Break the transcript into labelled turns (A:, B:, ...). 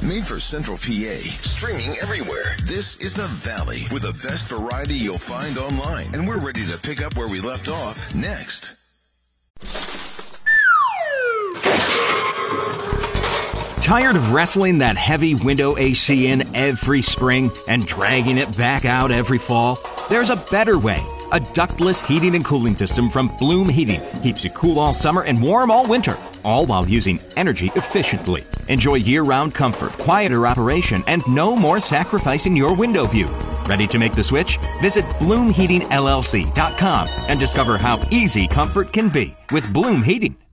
A: Made for Central PA, streaming everywhere. This is The Valley with the best variety you'll find online. And we're ready to pick up where we left off next.
B: Tired of wrestling that heavy window AC in every spring and dragging it back out every fall? There's a better way. A ductless heating and cooling system from Bloom Heating keeps you cool all summer and warm all winter, all while using energy efficiently. Enjoy year-round comfort, quieter operation, and no more sacrificing your window view. Ready to make the switch? Visit BloomHeatingLLC.com and discover how easy comfort can be with Bloom Heating.